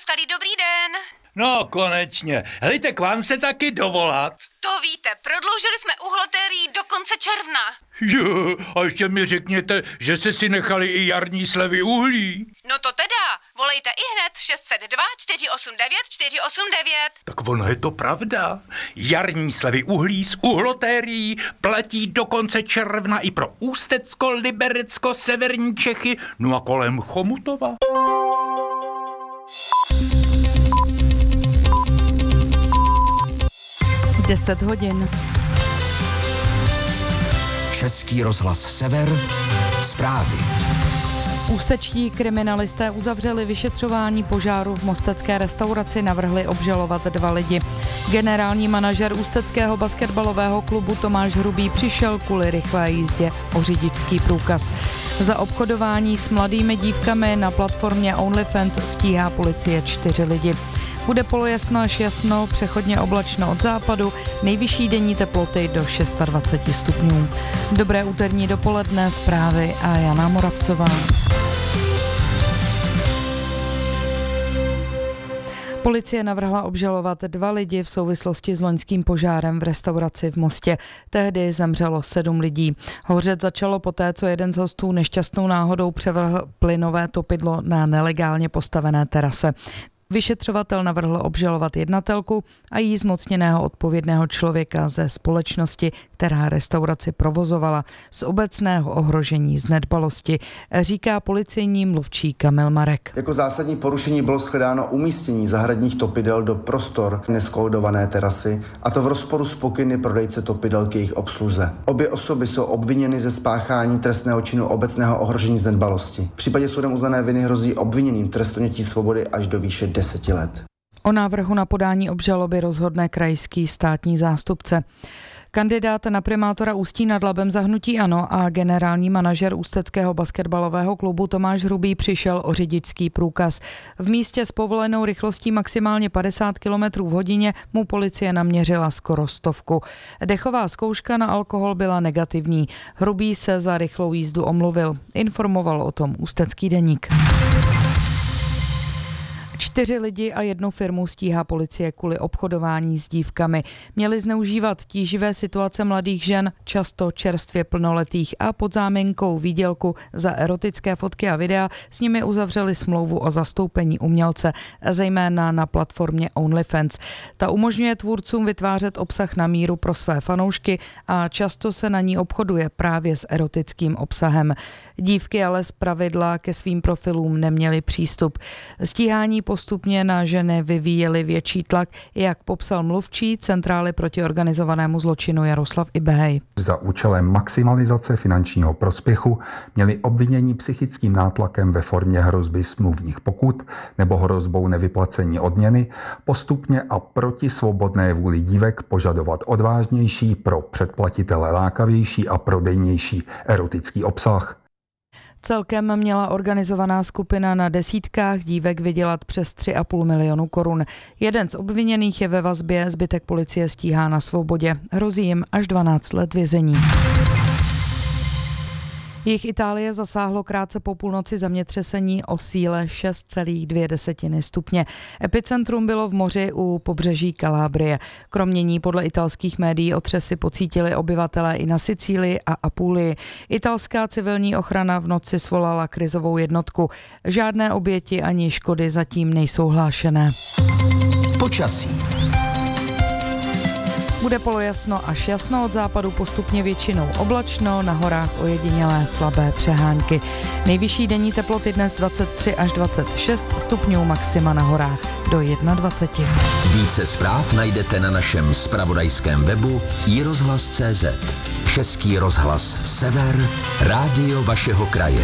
tady, dobrý den. No, konečně. Helejte, k vám se taky dovolat. To víte, prodloužili jsme uhlotérií do konce června. Jo, a ještě mi řekněte, že jste si nechali i jarní slevy uhlí. No to teda, volejte ihned 602 489 489. Tak ono je to pravda. Jarní slevy uhlí z uhlotérií platí do konce června i pro Ústecko, Liberecko, severní Čechy, no a kolem Chomutova. Deset hodin. Český rozhlas Sever, zprávy. Ústečtí kriminalisté uzavřeli vyšetřování požáru v mostecké restauraci, navrhli obžalovat 2 lidi. Generální manažer ústeckého basketbalového klubu Tomáš Hrubý přišel kvůli rychlé jízdě o řidičský průkaz. Za obchodování s mladými dívkami na platformě OnlyFans stíhá policie 4 lidi. Bude polojasno až jasno, přechodně oblačno od západu, nejvyšší denní teploty do 26 stupňů. Dobré úterní dopoledne, zprávy a Jana Moravcová. Policie navrhla obžalovat 2 lidi v souvislosti s loňským požárem v restauraci v Mostě. Tehdy zemřelo 7 lidí. Hořet začalo poté, co jeden z hostů nešťastnou náhodou převrhl plynové topidlo na nelegálně postavené terase. Vyšetřovatel navrhl obžalovat jednatelku a jí zmocněného odpovědného člověka ze společnosti, která restauraci provozovala, z obecného ohrožení z nedbalosti, říká policejní mluvčí Kamil Marek. Jako zásadní porušení bylo shledáno umístění zahradních topidel do prostor neskoudované terasy, a to v rozporu s pokyny prodejce topidel k jejich obsluze. Obě osoby jsou obviněny ze spáchání trestného činu obecného ohrožení z nedbalosti. V případě soudem uznané viny hrozí obviněným trest odnětí svobody až do výše 10 let. O návrhu na podání obžaloby rozhodne krajský státní zástupce. Kandidát na primátora Ústí nad Labem za hnutí ANO a generální manažer ústeckého basketbalového klubu Tomáš Hrubý přišel o řidičský průkaz. V místě s povolenou rychlostí maximálně 50 km v hodině mu policie naměřila skoro 100. Dechová zkouška na alkohol byla negativní. Hrubý se za rychlou jízdu omluvil. Informoval o tom Ústecký deník. 4 lidi a 1 firmu stíhá policie kvůli obchodování s dívkami. Měli zneužívat tíživé situace mladých žen, často čerstvě plnoletých, a pod záminkou výdělku za erotické fotky a videa s nimi uzavřeli smlouvu o zastoupení umělce, zejména na platformě OnlyFans. Ta umožňuje tvůrcům vytvářet obsah na míru pro své fanoušky a často se na ní obchoduje právě s erotickým obsahem. Dívky ale zpravidla ke svým profilům neměly přístup. Stíhání postupně na ženy vyvíjeli větší tlak, jak popsal mluvčí Centrály proti organizovanému zločinu Jaroslav Ibehej. Za účelem maximalizace finančního prospěchu měli obvinění psychickým nátlakem ve formě hrozby smluvních pokut nebo hrozbou nevyplacení odměny postupně a proti svobodné vůli dívek požadovat odvážnější, pro předplatitele lákavější a prodejnější erotický obsah. Celkem měla organizovaná skupina na desítkách dívek vydělat přes 3,5 milionu korun. Jeden z obviněných je ve vazbě, zbytek policie stíhá na svobodě. Hrozí jim až 12 let vězení. Jih Itálie zasáhlo krátce po půlnoci zemětřesení o síle 6,2 stupně. Epicentrum bylo v moři u pobřeží Kalábrie. Kromě ní podle italských médií otřesy pocítili obyvatelé i na Sicílii a Apulii. Italská civilní ochrana v noci svolala krizovou jednotku. Žádné oběti ani škody zatím nejsou hlášené. Počasí. Bude polojasno až jasno, od západu postupně většinou oblačno, na horách ojedinělé slabé přehánky. Nejvyšší denní teploty dnes 23 až 26 stupňů, maxima na horách do 21. Více zpráv najdete na našem zpravodajském webu iRozhlas.cz. Český rozhlas Sever, rádio vašeho kraje.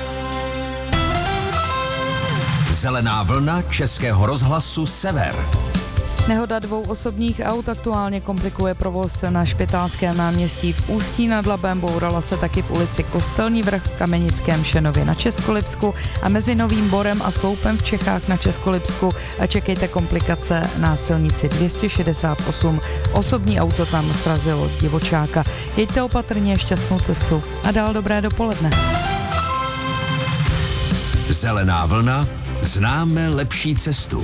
Zelená vlna Českého rozhlasu Sever. Nehoda 2 osobních aut aktuálně komplikuje provoz na Špitálském náměstí v Ústí nad Labem. Bourala se taky v ulici Kostelní vrch v Kamenickém Šenově na Českolipsku a mezi Novým Borem a Sloupem v Čechách na Českolipsku. A čekejte komplikace na silnici 268. Osobní auto tam srazilo divočáka. Jeďte opatrně, šťastnou cestu a dál dobré dopoledne. Zelená vlna Známe lepší cestu.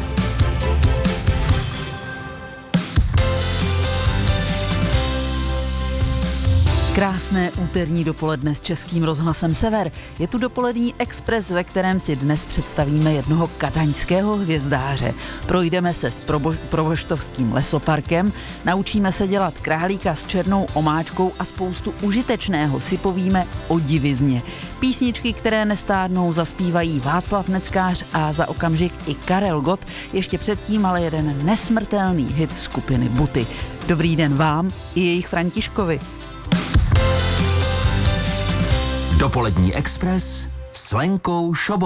Krásné úterní dopoledne s Českým rozhlasem Sever. Je tu dopolední expres, ve kterém si dnes představíme jednoho kadaňského hvězdáře. Projdeme se s provoštovským lesoparkem, naučíme se dělat králíka s černou omáčkou a spoustu užitečného si povíme o divizně. Písničky, které nestárnou, zaspívají Václav Neckář a za okamžik i Karel Gott. Ještě předtím ale jeden nesmrtelný hit skupiny Buty. Dobrý den vám i jejich Františkovi. Dopolední expres s Lenkou Šobou.